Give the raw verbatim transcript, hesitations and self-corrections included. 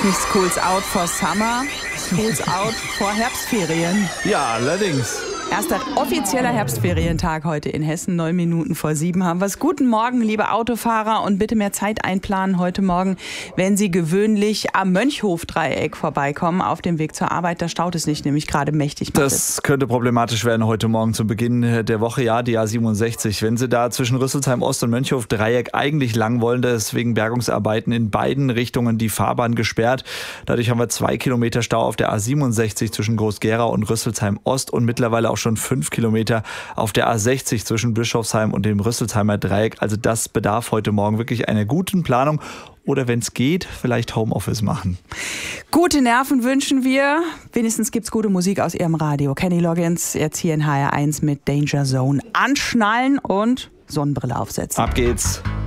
ist nicht Schools Out for Summer, Schools Out for Herbstferien. Ja, allerdings. Erster offizieller Herbstferientag heute in Hessen. Neun Minuten vor sieben haben wir es. Guten Morgen, liebe Autofahrer, und bitte mehr Zeit einplanen heute Morgen, wenn Sie gewöhnlich am Mönchhof-Dreieck vorbeikommen auf dem Weg zur Arbeit. Da staut es nicht, nämlich gerade mächtig. Das könnte problematisch werden heute Morgen zum Beginn der Woche. Ja, die A siebenundsechzig. Wenn Sie da zwischen Rüsselsheim Ost und Mönchhof-Dreieck eigentlich lang wollen, deswegen Bergungsarbeiten in beiden Richtungen die Fahrbahn gesperrt. Dadurch haben wir zwei Kilometer Stau auf der A siebenundsechzig zwischen Groß-Gerau und Rüsselsheim Ost und mittlerweile auch schon fünf Kilometer auf der A sechzig zwischen Bischofsheim und dem Rüsselsheimer Dreieck. Also das bedarf heute Morgen wirklich einer guten Planung. Oder wenn es geht, vielleicht Homeoffice machen. Gute Nerven wünschen wir. Wenigstens gibt es gute Musik aus Ihrem Radio. Kenny Loggins jetzt hier in H R eins mit Danger Zone. Anschnallen und Sonnenbrille aufsetzen. Ab geht's.